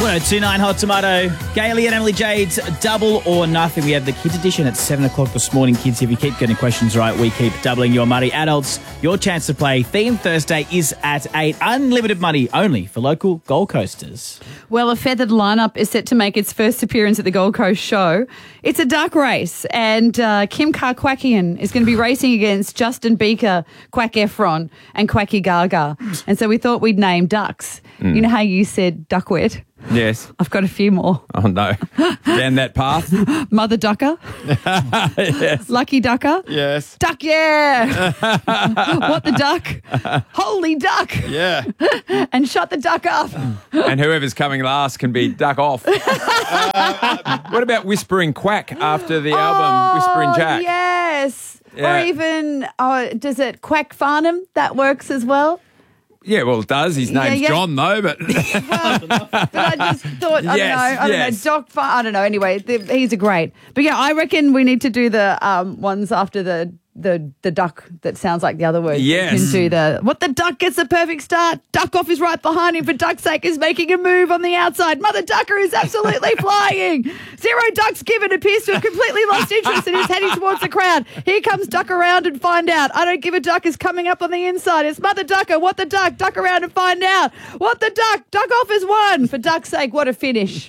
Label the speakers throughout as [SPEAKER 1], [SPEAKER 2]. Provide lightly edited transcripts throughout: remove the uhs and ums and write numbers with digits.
[SPEAKER 1] 1029 Hot Tomato. Gailey and Emily Jade's Double or Nothing. We have the kids edition at 7 o'clock this morning. Kids, if you keep getting questions right, we keep doubling your money. Adults, your chance to play Theme Thursday is at 8. Unlimited money only for local Gold Coasters.
[SPEAKER 2] Well, a feathered lineup is set to make its first appearance at the Gold Coast show. It's a duck race, and Kim Kardashian is going to be racing against Justin Bieber, Quack Efron, and Quacky Gaga. And so we thought we'd name ducks. You know how you said duckwit?
[SPEAKER 3] Yes.
[SPEAKER 2] I've got a few more.
[SPEAKER 3] Oh, no. Down that path?
[SPEAKER 2] Mother Ducker.
[SPEAKER 3] Yes.
[SPEAKER 2] Lucky Ducker.
[SPEAKER 3] Yes.
[SPEAKER 2] Duck, yeah. What the duck? Holy duck.
[SPEAKER 3] Yeah.
[SPEAKER 2] And shut the duck up.
[SPEAKER 3] And whoever's coming last can be duck off. What about Whispering Quack after the album Whispering Jack?
[SPEAKER 2] Yes.
[SPEAKER 3] Yeah.
[SPEAKER 2] Or even, does it Quack Farnham? That works as well.
[SPEAKER 3] Yeah, well, it does. His name's
[SPEAKER 2] yeah.
[SPEAKER 3] John, though, but...
[SPEAKER 2] But I just thought, I don't know, Doc, I don't know. Anyway, he's a great. But yeah, I reckon we need to do the ones after the duck that sounds like the other word.
[SPEAKER 3] Yes.
[SPEAKER 2] You can do what the duck gets the perfect start. Duck off is right behind him. For duck's sake is making a move on the outside. Mother Ducker is absolutely flying. Zero ducks given appears to have completely lost interest and is heading towards the crowd. Here comes Duck around and find out. I don't give a duck is coming up on the inside. It's Mother Ducker. What the duck? Duck around and find out. What the duck? Duck off is won. For duck's sake, what a finish.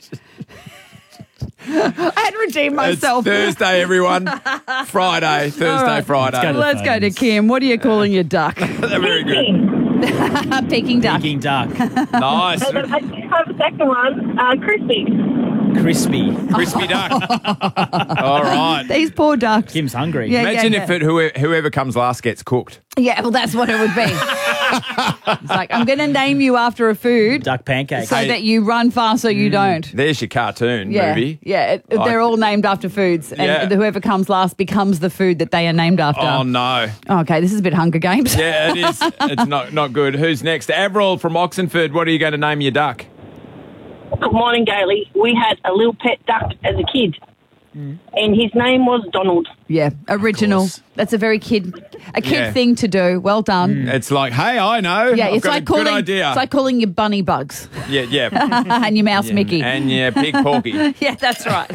[SPEAKER 2] I had to redeem myself.
[SPEAKER 3] It's Thursday, everyone. Friday. Thursday,
[SPEAKER 2] right.
[SPEAKER 3] Friday.
[SPEAKER 2] Let's go to Kim. What are you calling your duck?
[SPEAKER 3] They're very good.
[SPEAKER 2] Peking duck.
[SPEAKER 1] Peking duck.
[SPEAKER 3] Nice.
[SPEAKER 4] I have a second one. Crispy.
[SPEAKER 1] Crispy.
[SPEAKER 3] Crispy duck. All right.
[SPEAKER 2] These poor ducks.
[SPEAKER 1] Kim's hungry.
[SPEAKER 2] Yeah.
[SPEAKER 3] Imagine if whoever comes last gets cooked.
[SPEAKER 2] Yeah, well, that's what it would be. It's like, I'm going to name you after a food
[SPEAKER 1] Duck pancake.
[SPEAKER 2] so that you run fast so you don't.
[SPEAKER 3] There's your cartoon
[SPEAKER 2] Yeah,
[SPEAKER 3] movie.
[SPEAKER 2] yeah. They're all named after foods, and whoever comes last becomes the food that they are named after.
[SPEAKER 3] Oh, no.
[SPEAKER 2] Okay, this is a bit Hunger Games.
[SPEAKER 3] Yeah, it is. It's not good. Who's next? Avril from Oxenford. What are you going to name your duck?
[SPEAKER 4] Good morning, Gailey. We had a little pet duck as a kid, and his name was Donald.
[SPEAKER 2] Yeah, original. That's a very kid thing to do. Well done.
[SPEAKER 3] It's like, hey, I know.
[SPEAKER 2] Yeah,
[SPEAKER 3] I've
[SPEAKER 2] it's
[SPEAKER 3] got
[SPEAKER 2] like
[SPEAKER 3] a good
[SPEAKER 2] calling.
[SPEAKER 3] idea.
[SPEAKER 2] It's like calling your bunny Bugs
[SPEAKER 3] yeah.
[SPEAKER 2] and your mouse Mickey.
[SPEAKER 3] And your pig Porky.
[SPEAKER 2] Yeah, that's right.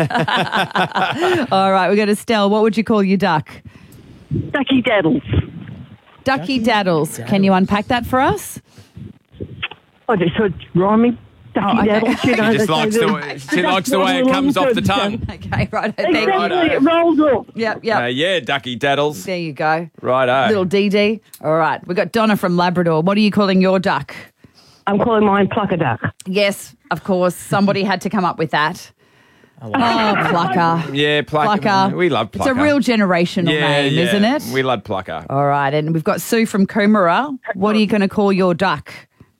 [SPEAKER 2] All right, we got Estelle. What would you call your duck?
[SPEAKER 4] Ducky Daddles.
[SPEAKER 2] Ducky Daddles. Can you unpack that for us?
[SPEAKER 4] I just heard rhyming. Ducky Daddles. You know,
[SPEAKER 3] She likes the way it comes off the tongue.
[SPEAKER 2] Okay, right.
[SPEAKER 4] Exactly,
[SPEAKER 3] Righto.
[SPEAKER 4] it rolls off.
[SPEAKER 2] Yep.
[SPEAKER 3] Yeah, Ducky Daddles.
[SPEAKER 2] There you go.
[SPEAKER 3] Righto.
[SPEAKER 2] Little DD. All right. We got Donna from Labrador. What are you calling your duck?
[SPEAKER 4] I'm calling mine Plucker Duck.
[SPEAKER 2] Yes, of course. Somebody had to come up with that. Plucker.
[SPEAKER 3] Yeah, Plucker. We love Plucker.
[SPEAKER 2] It's a real generational name, isn't it?
[SPEAKER 3] We love Plucker.
[SPEAKER 2] All right. And we've got Sue from Coomera. What are you going to call your duck?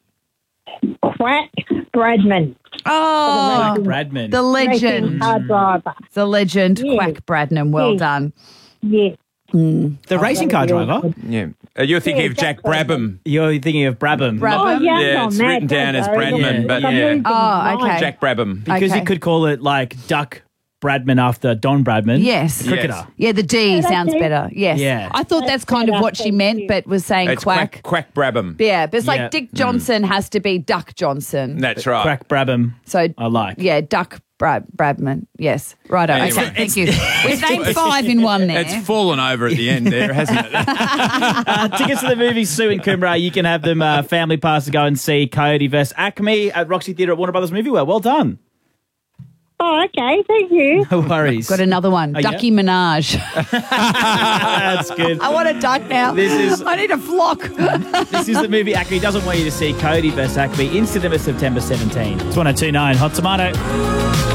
[SPEAKER 4] Quack Bradman.
[SPEAKER 2] Oh,
[SPEAKER 1] Bradman.
[SPEAKER 2] the legend.
[SPEAKER 4] Car driver.
[SPEAKER 2] The legend,
[SPEAKER 4] Yeah.
[SPEAKER 2] Quack Bradnam. Well
[SPEAKER 4] Yeah.
[SPEAKER 2] done.
[SPEAKER 4] Yeah.
[SPEAKER 1] The racing car driver.
[SPEAKER 3] Yeah. You're thinking of Jack Brabham.
[SPEAKER 1] You're thinking of Brabham.
[SPEAKER 2] Brabham.
[SPEAKER 4] Oh, yeah,
[SPEAKER 3] Yeah,
[SPEAKER 4] I'm
[SPEAKER 3] it's
[SPEAKER 4] mad,
[SPEAKER 3] written down as
[SPEAKER 4] though.
[SPEAKER 3] Bradman, but
[SPEAKER 4] I'm
[SPEAKER 3] yeah.
[SPEAKER 4] losing
[SPEAKER 2] Oh,
[SPEAKER 4] my
[SPEAKER 2] okay.
[SPEAKER 4] mind.
[SPEAKER 3] Jack Brabham.
[SPEAKER 1] Because
[SPEAKER 2] Okay.
[SPEAKER 1] you could call it like Duck Bradman after Don Bradman.
[SPEAKER 2] Yes.
[SPEAKER 1] The cricketer.
[SPEAKER 2] Yeah, the D sounds
[SPEAKER 4] it.
[SPEAKER 2] better. Yes.
[SPEAKER 1] Yeah.
[SPEAKER 2] I thought that's kind of what she meant, but was saying
[SPEAKER 3] It's
[SPEAKER 2] quack.
[SPEAKER 3] Quack Brabham.
[SPEAKER 2] Yeah, but it's
[SPEAKER 1] Yeah.
[SPEAKER 2] like Dick Johnson has to be Duck Johnson.
[SPEAKER 3] That's right.
[SPEAKER 1] Crack Brabham.
[SPEAKER 2] So
[SPEAKER 1] I like.
[SPEAKER 2] Yeah, Duck Bradman. Yes. Righto.
[SPEAKER 3] Anyway.
[SPEAKER 2] Okay, thank you. We've named 5 in one there.
[SPEAKER 3] It's fallen over at the end there, hasn't it?
[SPEAKER 1] Tickets to the movie Sue in Coomera. You can have them family pass to go and see Coyote vs. Acme at Roxy Theatre at Warner Brothers Movie World. Well done.
[SPEAKER 4] Oh, okay. Thank you.
[SPEAKER 1] No worries.
[SPEAKER 2] Got another one.
[SPEAKER 1] Oh,
[SPEAKER 2] Ducky Minaj.
[SPEAKER 1] That's good.
[SPEAKER 2] I want a duck now. I need a flock.
[SPEAKER 1] This is the movie Acme doesn't want you to see. Coyote vs. Acme in cinema September 17. It's 1029 Hot Tomato.